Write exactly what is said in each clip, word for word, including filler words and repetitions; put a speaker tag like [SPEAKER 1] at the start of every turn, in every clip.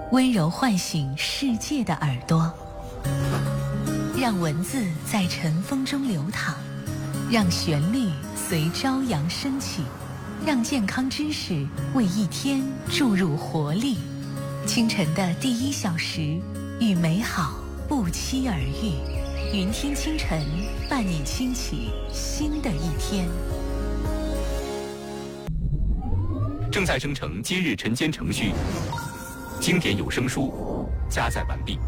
[SPEAKER 1] 温柔唤醒世界的耳朵，让文字在尘封中流淌，让旋律随朝阳升起，让健康知识为一天注入活力。清晨的第一小时，与美好不期而遇。云听清晨，伴你轻启新的一天。
[SPEAKER 2] 正在生成今日晨间程序，经典有声书加载完毕。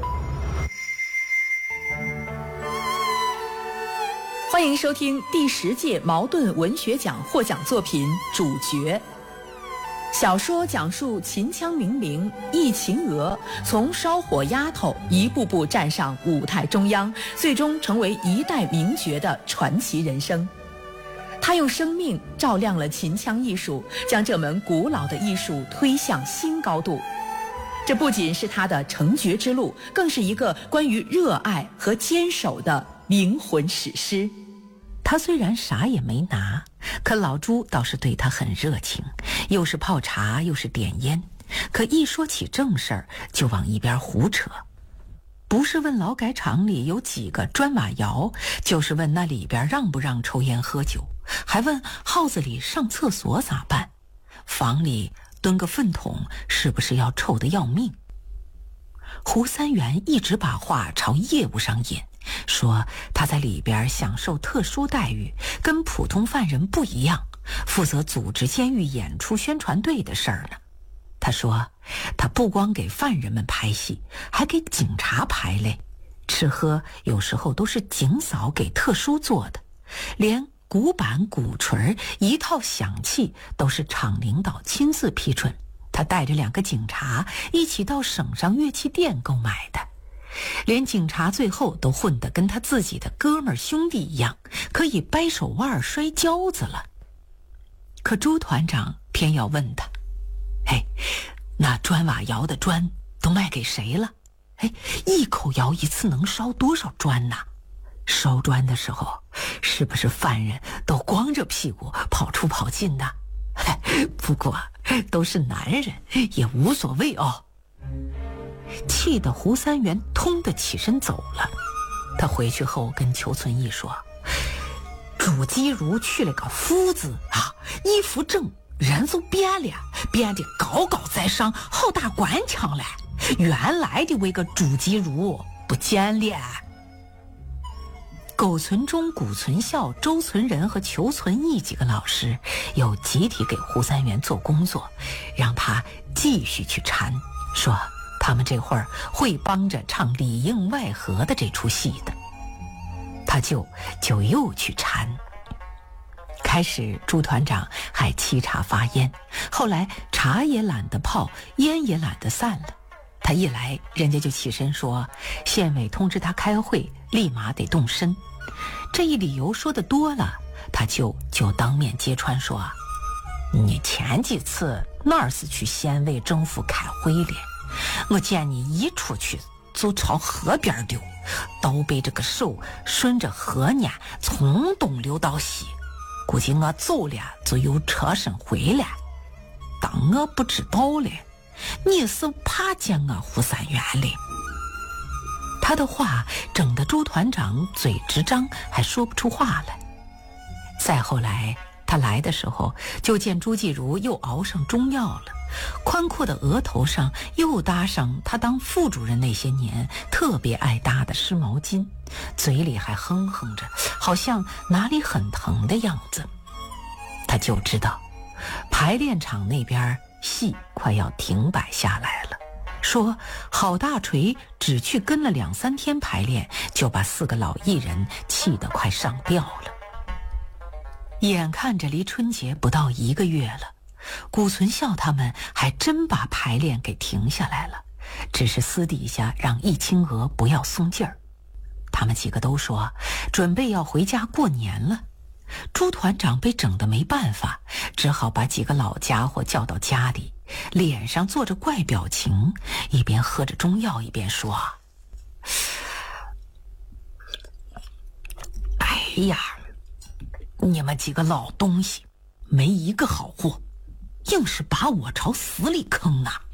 [SPEAKER 3] 欢迎收听第十届茅盾文学奖获奖作品《主角》。小说讲述秦腔名伶易秦娥从烧火丫头一步步站上舞台中央，最终成为一代名角的传奇人生。她用生命照亮了秦腔艺术，将这门古老的艺术推向新高度。这不仅是她的成角之路，更是一个关于热爱和坚守的灵魂史诗。
[SPEAKER 4] 他虽然啥也没拿，可老朱倒是对他很热情，又是泡茶又是点烟，可一说起正事儿就往一边胡扯。不是问劳改场里有几个砖瓦窑，就是问那里边让不让抽烟喝酒，还问号子里上厕所咋办，房里蹲个粪桶是不是要臭得要命。胡三元一直把话朝业务上引，说他在里边享受特殊待遇，跟普通犯人不一样，负责组织监狱演出宣传队的事儿呢。他说他不光给犯人们拍戏，还给警察排练，吃喝有时候都是警嫂给特殊做的，连鼓板鼓槌一套响器都是厂领导亲自批准，他带着两个警察一起到省上乐器店购买的，连警察最后都混得跟他自己的哥们儿兄弟一样，可以掰手腕摔跤子了。可朱团长偏要问他，哎，那砖瓦窑的砖都卖给谁了？哎，一口窑一次能烧多少砖呢？烧砖的时候是不是犯人都光着屁股跑出跑进的？不过都是男人，也无所谓哦。气得胡三元通的起身走了。他回去后跟裘存义说，朱基如去了个夫子啊，衣服正，人就变了，变得高高在上，好大官腔了。原来的那个朱基如不见了。苟存忠、谷存孝、周存仁和裘存义几个老师又集体给胡三元做工作，让他继续去缠，说他们这会儿会帮着唱里应外合的这出戏的。他就就又去缠。开始朱团长还沏茶发烟，后来茶也懒得泡，烟也懒得散了。他一来，人家就起身说县委通知他开会，立马得动身。这一理由说的多了，他就就当面揭穿说，你前几次哪是去县委政府开会了？我见你一出去就朝河边溜，都被这个手顺着河呢从东流到西，估计我走了就有车身回来。当我不知道了，你是怕见我胡三元了。他的话整得朱团长嘴直张，还说不出话来。再后来他来的时候，就见朱继如又熬上中药了，宽阔的额头上又搭上他当副主任那些年特别爱搭的湿毛巾，嘴里还哼哼着，好像哪里很疼的样子。他就知道排练场那边戏快要停摆下来了，说郝大锤只去跟了两三天排练，就把四个老艺人气得快上吊了。眼看着离春节不到一个月了，谷存孝他们还真把排练给停下来了，只是私底下让易清娥不要松劲儿。他们几个都说准备要回家过年了。朱团长被整得没办法，只好把几个老家伙叫到家里，脸上做着怪表情，一边喝着中药一边说，哎呀，你们几个老东西没一个好货，硬是把我朝死里坑啊！